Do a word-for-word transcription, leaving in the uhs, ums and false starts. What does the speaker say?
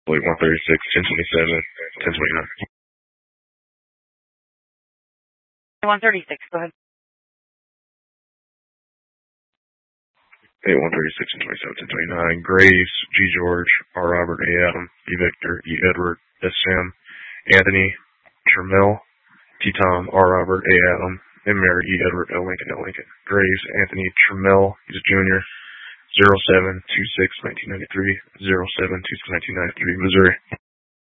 Wait, one thirty-six, ten twenty-seven, ten twenty-nine. one thirty-six, go ahead. Hey, one thirty-six, ten twenty-seven, ten twenty-nine. Graves, G. George, R. Robert, A. Adam, E. Victor, E. Edward, S. Sam, Anthony, Trammell, T. Tom, R. Robert, A. Adam, M. Mary, E. Edward, L. Lincoln, L. Lincoln. Graves, Anthony Trammell, he's a junior, zero seven two six nineteen ninety-three, zero seven two six nineteen ninety-three, Missouri.